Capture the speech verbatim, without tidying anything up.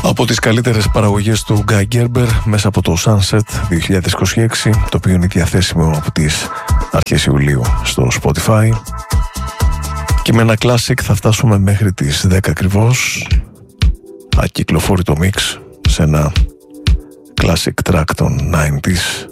Από τις καλύτερες παραγωγές του Guy Gerber μέσα από το Sunset δύο χιλιάδες είκοσι έξι, το οποίο είναι διαθέσιμο από τις αρχές Ιουλίου στο Spotify. Και με ένα classic θα φτάσουμε μέχρι τις δέκα ακριβώς. Ακυκλοφόρητο mix σε ένα classic track των ενενήντα.